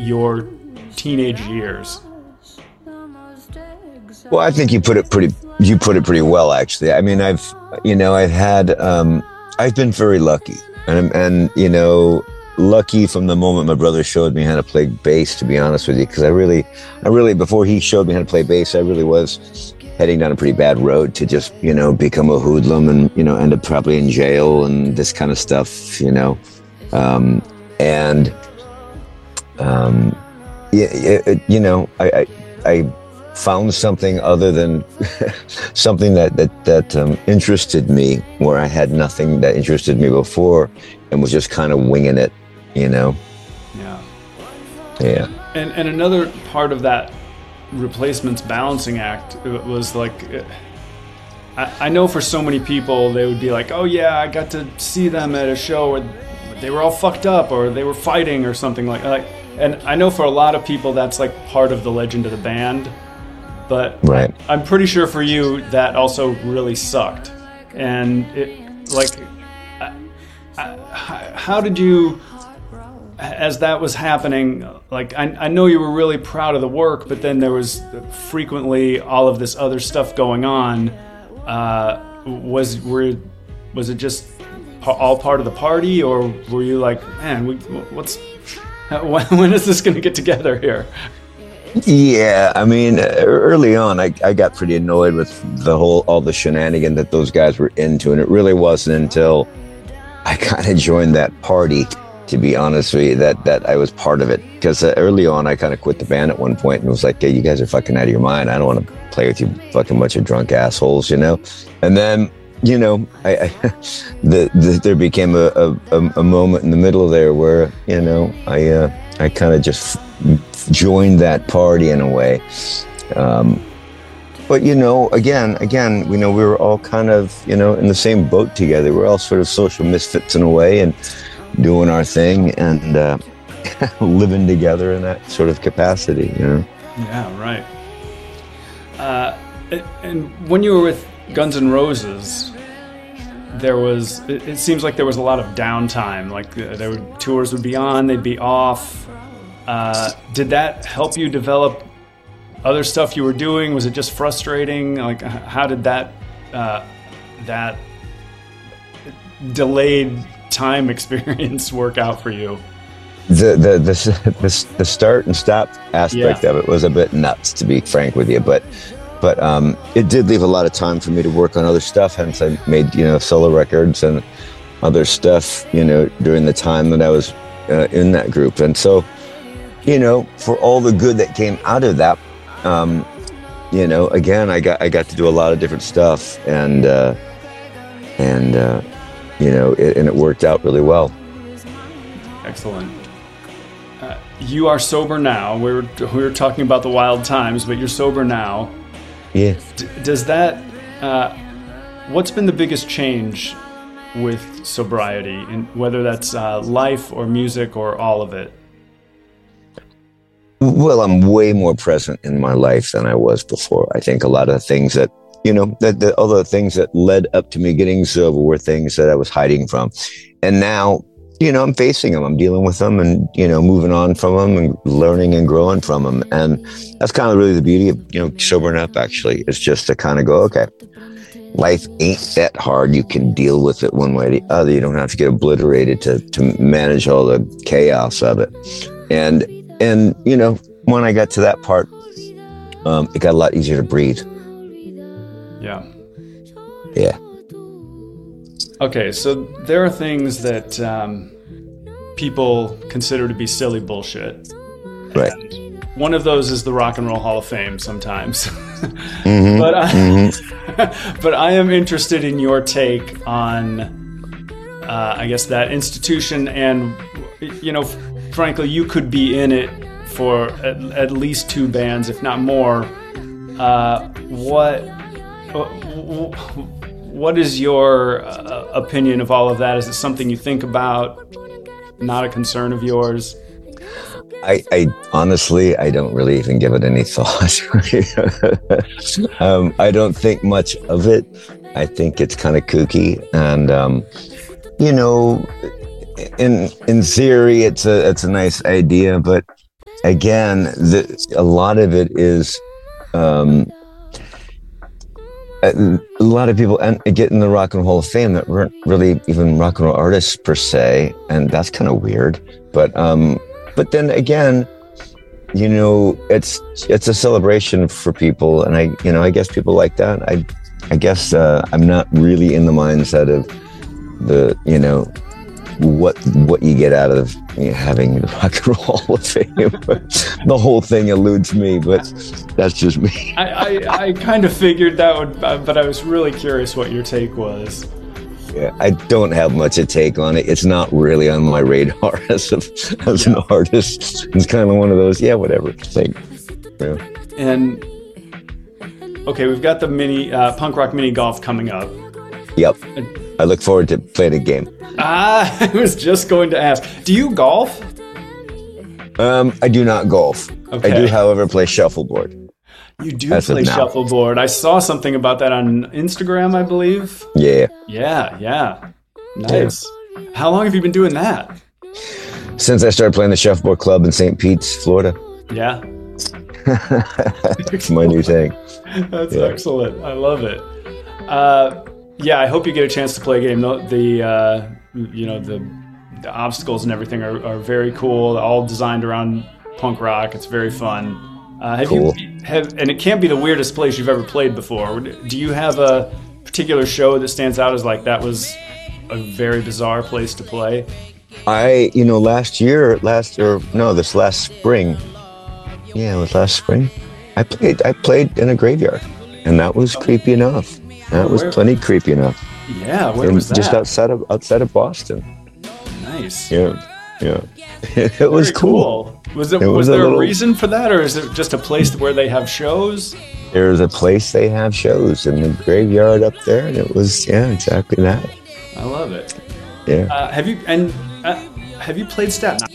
your teenage years? Well, I think you put it pretty well, actually. I mean, I've been very lucky, and lucky from the moment my brother showed me how to play bass, to be honest with you, because I really, before he showed me how to play bass, I really was heading down a pretty bad road to just, become a hoodlum and, end up probably in jail and this kind of stuff, I found something other than something that interested me, where I had nothing that interested me before, and was just kind of winging it, Yeah. Yeah. And another part of that Replacement's balancing act, it was like, I know for so many people, they would be like, oh yeah, I got to see them at a show where they were all fucked up, or they were fighting or something like that. And I know for a lot of people, that's like part of the legend of the band. But right. I'm pretty sure for you that also really sucked. And how did you, as that was happening, like I know you were really proud of the work, but then there was frequently all of this other stuff going on. Was it just all part of the party, or were you like, man, when is this going to get together here? Yeah, I mean, early on, I got pretty annoyed with all the shenanigans that those guys were into, and it really wasn't until I kind of joined that party, to be honest with you, that I was part of it. Because early on, I kind of quit the band at one point and was like, hey, you guys are fucking out of your mind. I don't want to play with you fucking bunch of drunk assholes, And then, there became a moment in the middle there where, I kind of just joined that party in a way. But, again, we were all kind of, in the same boat together. We're all sort of social misfits in a way, and doing our thing and living together in that sort of capacity, Yeah, right. And when you were with Guns N' Roses, it seems like there was a lot of downtime. Like tours would be on, they'd be off. Did that help you develop other stuff you were doing? Was it just frustrating? Like, how did that delayed time experience work out for you? The start and stop aspect of it was a bit nuts, to be frank with you, but it did leave a lot of time for me to work on other stuff. Hence, I made solo records and other stuff during the time that I was in that group. And so, for all the good that came out of that, again, I got to do a lot of different stuff, and it worked out really well. Excellent. You are sober now. We were talking about the wild times, but you're sober now. Yeah. Does that? What's been the biggest change with sobriety, and whether that's life or music or all of it? Well, I'm way more present in my life than I was before. I think a lot of the things that, all the things that led up to me getting sober were things that I was hiding from. And now, I'm facing them. I'm dealing with them and, moving on from them and learning and growing from them. And that's kind of really the beauty of, sobering up, actually. It's just to kind of go, okay, life ain't that hard. You can deal with it one way or the other. You don't have to get obliterated to manage all the chaos of it. And when I got to that part, it got a lot easier to breathe. Yeah. Yeah. Okay, so there are things that people consider to be silly bullshit. Right. And one of those is the Rock and Roll Hall of Fame sometimes. Mm-hmm. But I am interested in your take on, I guess, that institution. And, frankly, you could be in it for at least two bands, if not more. What is your opinion of all of that? Is it something you think about? Not a concern of yours? I honestly, I don't really even give it any thought. I don't think much of it. I think it's kind of kooky, and in theory, it's a nice idea, but again, a lot of it is a lot of people get in the Rock and Roll Hall of Fame that weren't really even rock and roll artists per se, and that's kind of weird. But then again, you know, it's a celebration for people, and I guess people like that. I guess I'm not really in the mindset of the, you know, what you get out of having the Rock and Roll Hall of Fame. The whole thing eludes me, but that's just me. I kind of figured that would, but I was really curious what your take was. Yeah, I don't have much to take on it. It's not really on my radar as an artist. It's kind of one of those, whatever thing. Yeah. And okay, we've got the mini punk rock mini golf coming up. Yep. I look forward to playing a game. I was just going to ask, do you golf? I do not golf. Okay. I do, however, play shuffleboard. You do play shuffleboard. I saw something about that on Instagram, I believe. Yeah. Yeah. Nice. Yeah. How long have you been doing that? Since I started playing the shuffleboard club in St. Pete's, Florida. Yeah. It's my new thing. That's excellent. I love it. I hope you get a chance to play a game. The obstacles and everything are very cool. They're all designed around punk rock. It's very fun. Cool. And it can't be the weirdest place you've ever played before. Do you have a particular show that stands out as like that was a very bizarre place to play? Last spring. Yeah, it was last spring. I played in a graveyard, and that was creepy enough. That was plenty creepy enough. Yeah, where was that? Just outside of Boston. Nice. Yeah. It was cool. Was there a reason for that, or is it just a place where they have shows? There's a place they have shows in the graveyard up there, and it was exactly that. I love it. Yeah. Have you played Staten Island?